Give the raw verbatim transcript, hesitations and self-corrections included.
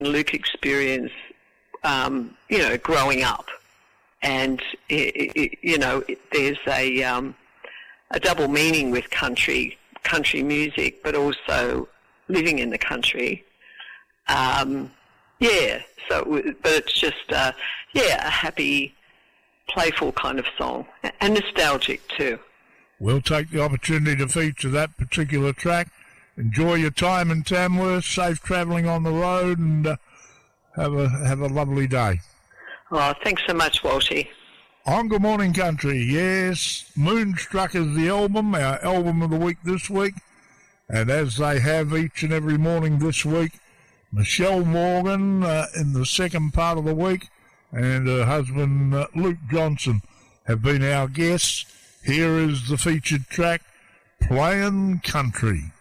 Luke experience, um, you know, growing up. And, it, it, you know, it, there's a, um, a double meaning with country, country music, but also living in the country. Um, yeah, so, but it's just, uh, yeah, a happy, playful kind of song, and nostalgic too. We'll take the opportunity to feature that particular track. Enjoy your time in Tamworth, safe travelling on the road, and uh, have a have a lovely day. Oh, thanks so much, Walshy. On Good Morning Country, yes, Moonstruck is the album, our album of the week this week, and as they have each and every morning this week, Michelle Morgan uh, in the second part of the week, and her husband uh, Luke Johnson have been our guests. Here is the featured track, Playin' Country.